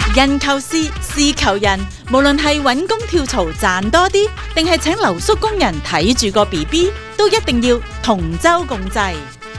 人求事，事求人，無論係揾工跳槽賺多啲，定係請留宿工人睇住個 BB， 都一定要同舟共濟。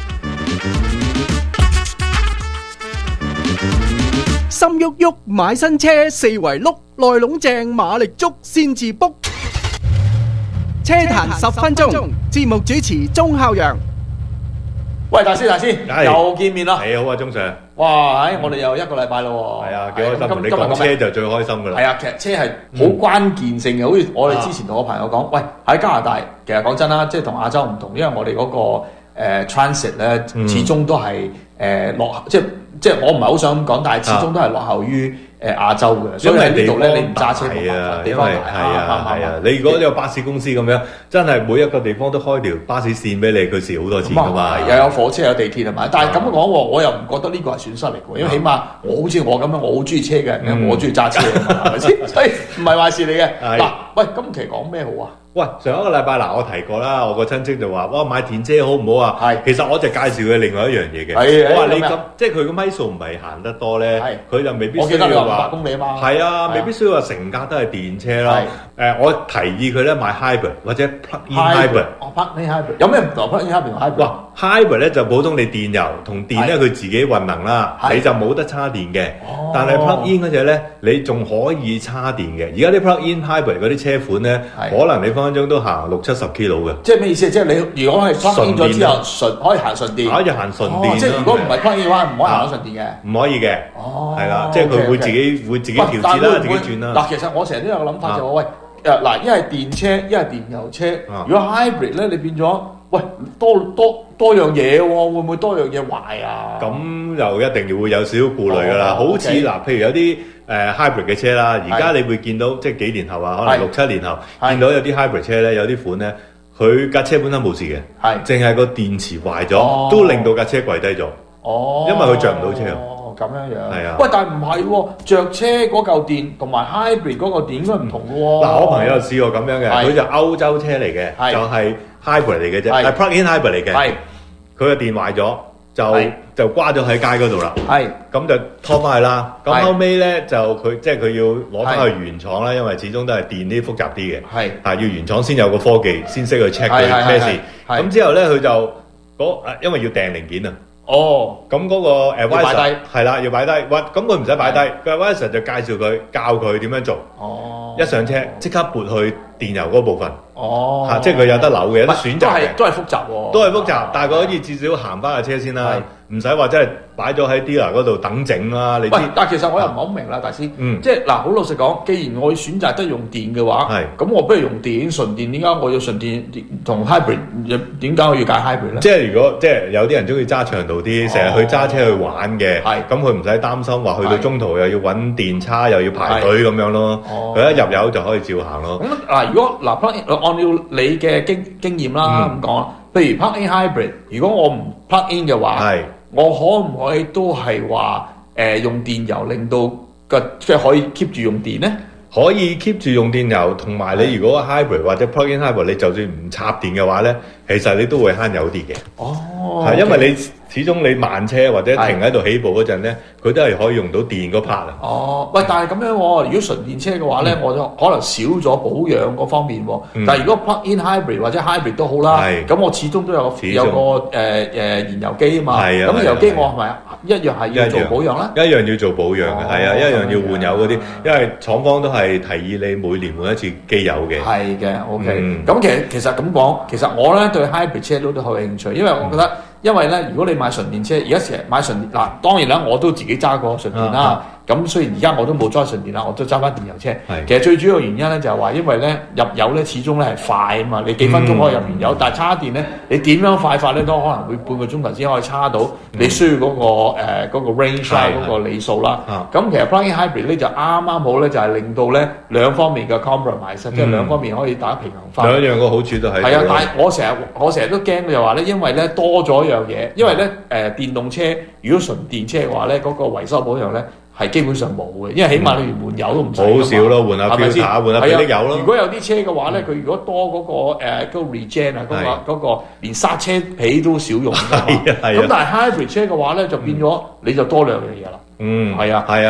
心喐喐買新車，四圍碌，內籠正馬力足先至 book。車壇10分鐘，節目主持鐘孝陽。 喂，大師，又見面啦！ 係好啊，鐘 Sir。 哇，我哋又一個禮拜咯喎。 係啊，幾開心！同你講車就最開心噶啦。 係啊，其實車係好關鍵性嘅，好似我哋之前同我朋友講，喂，喺加拿大，其實講真啦，即係同亞洲唔同，因為我哋嗰個transit 咧，始終都係落後，即係我唔係好想咁講，但係始終都係落後於亞洲嘅。所以喺呢度咧，你唔揸車冇辦法，地方大啊。 你如果有巴士公司咁樣，真係每一個地方都開條巴士線俾你，佢蝕好多錢噶嘛。 又有火車有地鐵係咪？但係咁講喎，我又唔覺得呢個係損失嚟嘅，因為起碼我好似我咁樣，我好中意車嘅人，我中意揸車，係咪先？所以唔係壞事嚟嘅。嗱，喂，今期講咩好啊？ 喂，上一個禮拜我提過啦，我個親戚就話：哇，買電車好唔好啊？係，其實我就介紹佢另外一樣嘢嘅。我話你咁，即係佢個米數唔係行得多咧，佢就未必需要話 500公里啊嘛。 係啊，未必需要話成架都係電車啦。我提議佢咧買 hybrid 或者 plug-in hybrid。 plug-in hybrid 有咩唔同 plug-in hybrid 同 hybrid？ 哇 hybrid 咧就普通你電油同電咧佢自己運能啦，你就冇得叉電嘅。但係 plug-in 嗰隻咧，你仲可以叉電嘅。而家啲 plug-in hybrid 嗰啲車款咧，可能你分分鐘都行60-70 kilo 嘅。 即係咩意思？即係你如果係 plug-in 咗之後，可以行純電。 可以行純電。 即係如果唔係 plug-in 嘅話，唔可以行純電嘅。 唔可以嘅。係啦，即係佢會自己調節啦，自己轉啦。 嗱，其實我成日都有個諗法就話，喂，嗱，一係電車，一係電油車。如果 hybrid 咧，你變咗，喂，多樣嘢喎，會唔會多樣嘢壞啊？ 咁就一定要會有少少顧慮㗎啦。好似嗱，譬如有啲hybrid 嘅車啦，而家你會見到即係幾年後啊，可能6-7年後見到有啲 hybrid 車咧，有啲款咧，佢架車本身冇事嘅，淨係個電池壞咗，都令到架車跪低咗。因為佢着唔到車。 咁樣樣。係啊。喂，但係唔係喎？着車嗰嚿電同埋 hybrid 嗰個電應該唔同嘅喎。 嗱，我朋友有試過咁樣嘅，佢就歐洲車嚟嘅，就係 hybrid 嚟嘅啫，係 plug-in hybrid 嚟嘅。係。佢個電壞咗，就掛咗喺街嗰度啦。係。咁就拖翻去啦。咁後尾咧就佢即係佢要攞翻去原廠啦，因為始終都係電啲複雜啲嘅。係。要原廠先有個科技，先識去 check 佢咩事。咁之後咧，佢就因為要訂零件啊。咁嗰個advisor 係啦，要擺低。咁佢唔使擺低，個 advisor 就介紹佢，教佢點樣做。一上車即刻撥去電油嗰部分。即係佢有得扭嘅，有得選擇嘅。都係複雜喎。都係複雜，但係佢可以至少行翻架車先啦，唔使話真係擺咗喺 dealer 嗰度等整啦。你知？但係其實我又唔係好明啦，大師。即係嗱，好老實講，既然我要選擇得用電嘅話，咁我不如用電純電。點解我要純電同 hybrid？點解我要揀 hybrid 咧？即係如果即係有啲人中意揸長途啲，成日去揸車去玩嘅，咁佢唔使擔心話去到中途又要揾電叉，又要排隊咁樣咯。佢一入油就可以照行咯。咁嗱，如果嗱按照你嘅經驗啦咁講，譬如 plug-in hybrid， 如果我唔 plug-in 嘅話，我可唔可以都係話用電油令到即係可以 keep 住用電咧？可以 keep 住用電油，同埋你如果 hybrid 或者 plug-in hybrid， 你就算唔插電嘅話咧，其實你都會慳油啲嘅。係因為你始終你慢車或者停喺度起步嗰陣咧，佢都係可以用到電嗰 part 啊。喂，但係咁樣喎，如果純電車嘅話咧，我就可能少咗保養嗰方面喎。但係如果 plug-in hybrid 或者 hybrid 都好啦，咁我始終都有個燃油機啊嘛。咁燃油機我係咪一樣係要做保養啦？一樣要做保養嘅，係啊，一樣要換油嗰啲，因為廠方都係提議你每年換一次機油嘅。係嘅 ，OK。咁其實咁講，其實我咧對 hybrid 車都好有興趣，因為我覺得。因為咧，如果你買純電車，而家成日買純電嗱，當然啦，我都自己揸過純電啦。咁雖然而家我都冇揸純電啦，我都揸翻電油車。其實最主要原因咧就係話，因為咧入油咧始終咧係快啊嘛，你幾分鐘可以入完油，但係叉電咧你點樣快法咧都可能會半個鐘頭先可以叉到你需要嗰個 range 啦，嗰個里數啦。咁其實 plug-in hybrid 咧就啱啱好咧，就係令到咧兩方面嘅 compromise，即係兩方面可以大家平衡翻。兩樣個好處都係。係啊，但係我成日都驚就話咧，因為咧多咗一樣嘢，因為咧電動車如果純電車嘅話咧，嗰個維修保養咧。係基本上冇嘅，因為起碼你連換油都唔使。好少咯，換下 filter，換下啲油咯。如果有啲車嘅話咧，佢如果多嗰個regen 啊，嗰個連剎車皮都少用㗎嘛。咁但係 hybrid 車嘅話咧，就變咗你就多兩樣嘢啦。係啊。咁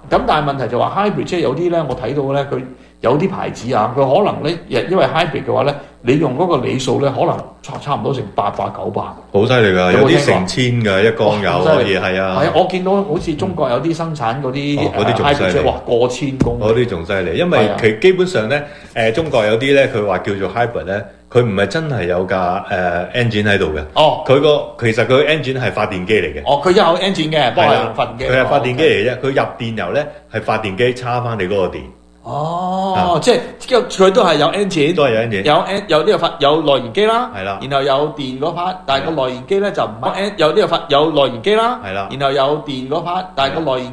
咁但係問題就話 hybrid 即係有啲咧，我睇到咧佢有啲牌子啊，佢可能咧因為 hybrid 嘅話咧，你用嗰個里數咧，可能差唔多成800、900， 好犀利㗎，有啲成千㗎一缸油可以係啊。 係啊，我見到好似中國有啲生產嗰啲 hybrid 哇過千公， 嗰啲仲犀利，因為其基本上咧中國有啲咧佢話叫做 hybrid 咧。佢唔係真係有架engine 喺度嘅。哦，其實佢 engine 係發電機嚟嘅。 哦，佢有 engine 嘅，不過係發電機。 佢係發電機嚟啫，佢入電油咧係發電機叉翻你嗰個電。 哦，即係佢都係有 engine， 都係有 engine， 有呢個有內燃機啦， 係啦， 然後有電嗰 part，但係個內燃機咧就唔係有呢個有內燃機啦， 係啦， 然後有電嗰 part，但係個內燃